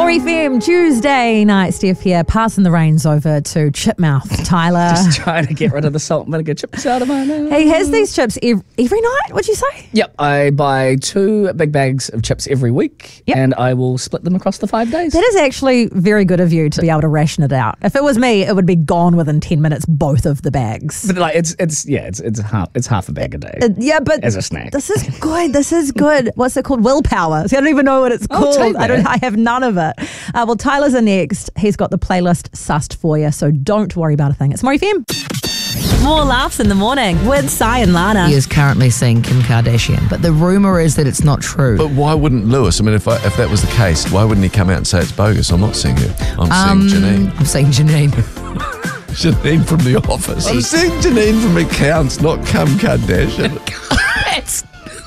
More FM, Tuesday night. Steph here, passing the reins over to Chipmouth Tyler. Just trying to get rid of the salt and vinegar chips out of my nose. He has these chips every night, would you say? Yep, I buy 2 big bags of chips every week, Yep. and I will split them across the 5 days. That is actually very good of you to be able to ration it out. If it was me, it would be gone within 10 minutes, both of the bags. But like it's half a bag a day. Yeah, but as a snack. This is good. This is good. What's it called? Willpower. See, I don't even know what it's I'll called. take that. I have none of it. Well, Tyler's are next. He's got the playlist sussed for you, so don't worry about a thing. It's More FM. More laughs in the morning with Sai and Lana. He is currently seeing Kim Kardashian, but the rumour is that it's not true. But why wouldn't Lewis? I mean, if that was the case, why wouldn't he come out and say it's bogus? I'm not seeing her. I'm seeing Janine. I'm seeing Janine. Janine from The Office. I'm seeing Janine from Accounts, not Kim Kardashian. That's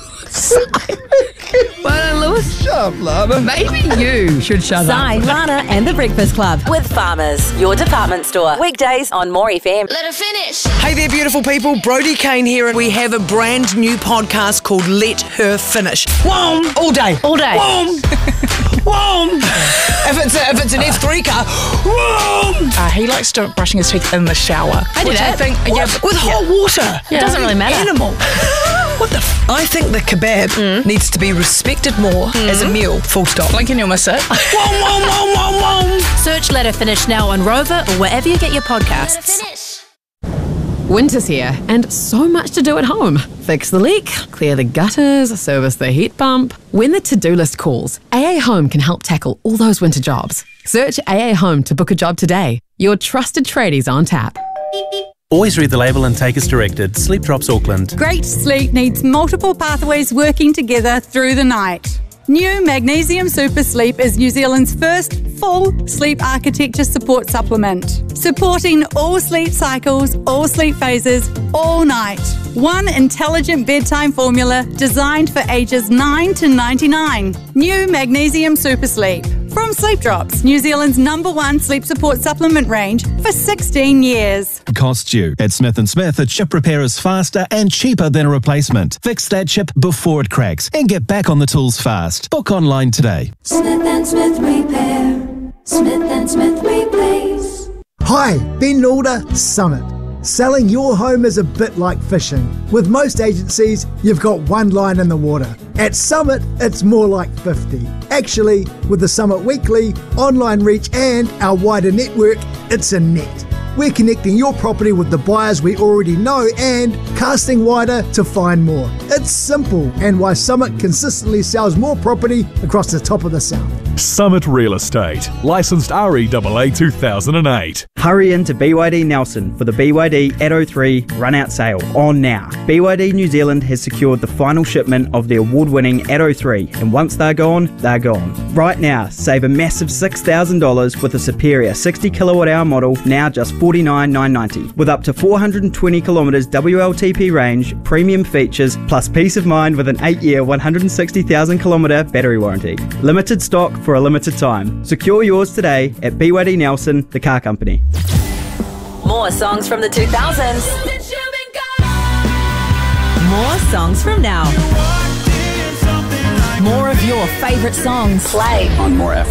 well, Lewis. Shut up, Lana. Maybe you should shut Sai, up. Lana and The Breakfast Club with Farmers, your department store. Weekdays on More FM. Let her finish. Hey there, beautiful people. Brody Kane here, and we have a brand new podcast called Let Her Finish. Whoom! All day. All day. Whoom! Whoom! If it's an F3 car, whoom! He likes to brushing his teeth in the shower. I do that. I think, With hot water. It doesn't really matter. Animal. What the I think the kebab needs to be respected more as a meal, full stop. Blink and you'll miss it. Whoom, whoom, whoom, whoom, whoom. Search Let Her Finish now on Rover or wherever you get your Let her podcasts. finish. Winter's here and so much to do at home. Fix the leak, clear the gutters, service the heat pump. When the to-do list calls, AA Home can help tackle all those winter jobs. Search AA Home to book a job today. Your trusted tradies on tap. Always read the label and take as directed. Sleep Drops Auckland. Great sleep needs multiple pathways working together through the night. New Magnesium Super Sleep is New Zealand's first full sleep architecture support supplement, supporting all sleep cycles, all sleep phases, all night. One intelligent bedtime formula designed for ages 9 to 99. New Magnesium Super Sleep. From Sleep Drops, New Zealand's #1 sleep support supplement range for 16 years. Costs you. At Smith & Smith, a chip repair is faster and cheaper than a replacement. Fix that chip before it cracks and get back on the tools fast. Book online today. Smith & Smith Repair. Smith & Smith Replace. Hi, Ben Lauder, Summit. Selling your home is a bit like fishing. With most agencies, you've got one line in the water. At Summit, it's more like 50. Actually, with the Summit Weekly, online reach and our wider network, it's a net. We're connecting your property with the buyers we already know and casting wider to find more. It's simple, and why Summit consistently sells more property across the top of the South. Summit Real Estate. Licensed REAA 2008. Hurry into BYD Nelson for the BYD Atto 3 run-out sale on now. BYD New Zealand has secured the final shipment of the award-winning Atto 3, and once they're gone, they're gone. Right now, save a massive $6,000 with a superior 60 kilowatt-hour model, now just $49,990, with up to 420 kilometres WLTP range, premium features, plus peace of mind with an 8-year, 160,000 kilometre battery warranty. Limited stock for a limited time. Secure yours today at BYD Nelson, the car company. More songs from the 2000s. More songs from now. More of your favourite songs. Play on More FM.